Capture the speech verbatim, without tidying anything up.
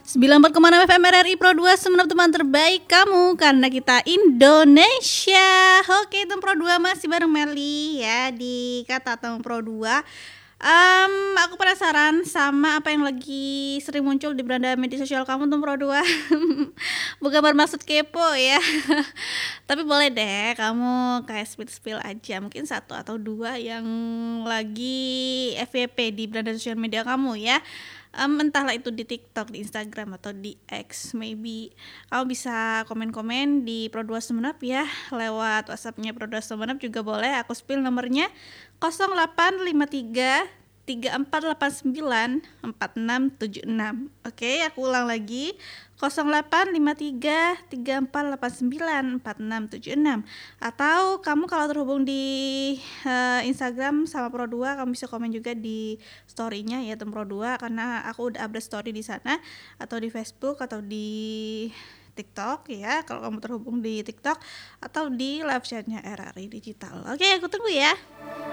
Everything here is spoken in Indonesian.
sembilan puluh empat koma enam F M R R I Pro dua Sumeneb, teman terbaik kamu karena kita Indonesia. Oke, teman Pro dua masih bareng Meli ya di Kata Teman Pro dua. Um, aku penasaran sama apa yang lagi sering muncul di beranda media sosial kamu teman Pro dua. Bukan bermaksud kepo ya. Tapi boleh deh kamu kayak spill-spill aja, mungkin satu atau dua yang lagi F Y P di beranda sosial media kamu ya. Um, entahlah itu di TikTok, di Instagram, atau di X maybe. Kamu bisa komen-komen di Pro dua Sumeneb ya, lewat WhatsAppnya Pro dua Sumeneb juga boleh. Aku spill nomornya nol delapan lima tiga tiga empat delapan sembilan empat enam tujuh enam. Oke, aku ulang lagi nol delapan lima tiga tiga empat delapan sembilan empat enam tujuh enam. Atau kamu kalau terhubung di uh, Instagram sama Pro dua, kamu bisa komen juga di story-nya ya Tem Pro dua, karena aku udah update story di sana, atau di Facebook atau di TikTok ya, kalau kamu terhubung di TikTok atau di live chat-nya R R I Digital. Oke, aku tunggu ya.